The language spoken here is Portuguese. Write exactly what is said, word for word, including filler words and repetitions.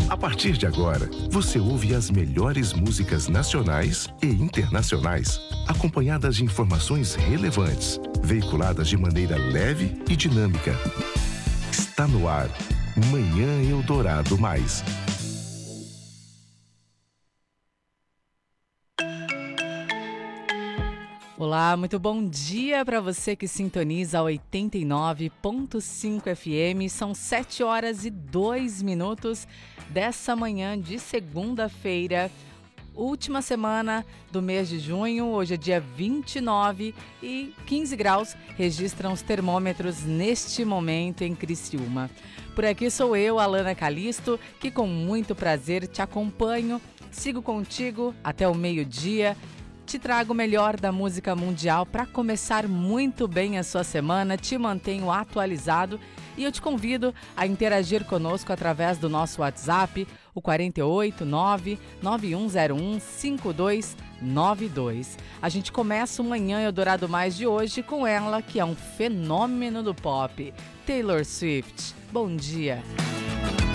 A partir de agora, você ouve as melhores músicas nacionais e internacionais, acompanhadas de informações relevantes, veiculadas de maneira leve e dinâmica. Está no ar, Manhã Eldorado Mais. Olá, muito bom dia para você que sintoniza a oitenta e nove ponto cinco F M. São sete horas e dois minutos dessa manhã de segunda-feira, última semana do mês de junho. Hoje é dia vinte e nove e quinze graus registram os termômetros neste momento em Criciúma. Por aqui sou eu, Alana Calisto, que com muito prazer te acompanho. Sigo contigo até o meio-dia. Te trago o melhor da música mundial para começar muito bem a sua semana, te mantenho atualizado e eu te convido a interagir conosco através do nosso WhatsApp, o quatro oito nove nove um zero um cinco dois nove dois. A gente começa o Manhã Eldorado Mais de hoje com ela, que é um fenômeno do pop, Taylor Swift. Bom dia!